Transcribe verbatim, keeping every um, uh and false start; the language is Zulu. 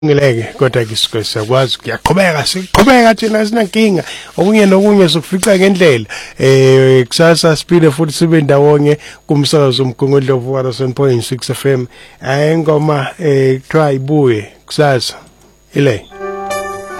ngileke kodwa ke sikwe siyakwazi kuyaqhubeka siqhubeka thina sinankinga okunye nokunye sokufica ngendlela eh kusasa speed futhi sibe ndawonye kumsakazo umgungundlovu one oh seven point six F M ayengoma eh try ibuye kusasa ile